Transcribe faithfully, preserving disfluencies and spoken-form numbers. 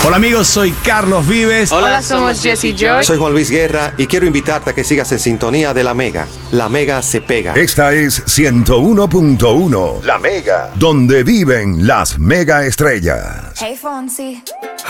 Hola amigos, soy Carlos Vives. Hola, Hola somos Jesse Joy. Soy Juan Luis Guerra y quiero invitarte a que sigas en sintonía de La Mega. La Mega se pega. Esta es ciento uno punto uno. La Mega. Donde viven las mega estrellas. Hey Fonsi.